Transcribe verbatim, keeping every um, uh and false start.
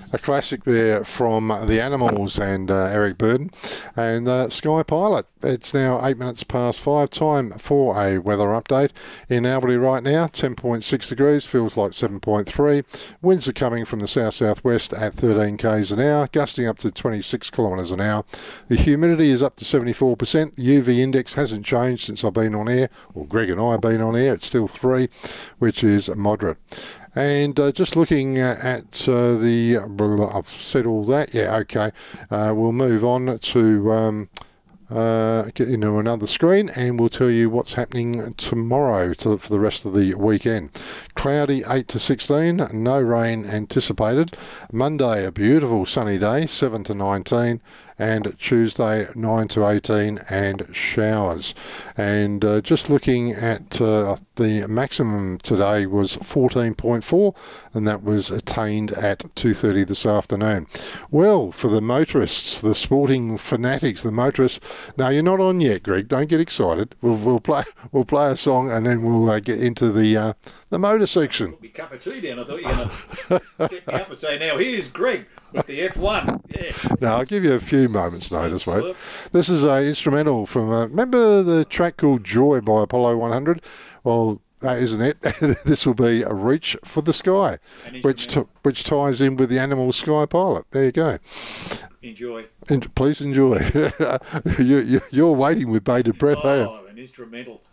a classic there from the Animals and uh, Eric Burden. And uh, Sky Pilot, it's now eight minutes past five. Time for a weather update. In Albury right now, ten point six degrees, feels like seven point three. Winds are coming from the south-southwest at thirteen k's an hour, gusting up to twenty-six kilometres an hour. The humidity is up to seventy-four percent. The U V index hasn't changed since I've been on air, or Greg and I have been on air. It's still three, which is moderate. And uh, just looking at uh, the, I've said all that, yeah, okay. Uh, we'll move on to um, uh, get into another screen, and we'll tell you what's happening tomorrow to, for the rest of the weekend. Cloudy eight to sixteen, no rain anticipated. Monday, a beautiful sunny day, seven to nineteen. And Tuesday, nine to eighteen, and showers. And uh, just looking at uh, the maximum today was fourteen point four, and that was attained at two thirty this afternoon. Well, for the motorists, the sporting fanatics, the motorists, now you're not on yet, Greg. Don't get excited. We'll, we'll play we'll play a song, and then we'll uh, get into the uh, the motor section. Put me cup of tea down. I thought you were going to set me up and say, now here's Greg with the F one. Yeah. No, I'll give you a few moments notice, mate. This is an instrumental from, uh, remember the track called Joy by Apollo one hundred? Well, that isn't it. This will be a Reach for the Sky, which t which ties in with the Animal Sky Pilot. There you go. Enjoy. En please enjoy. you, you, you're waiting with bated breath, oh, eh? an instrumental.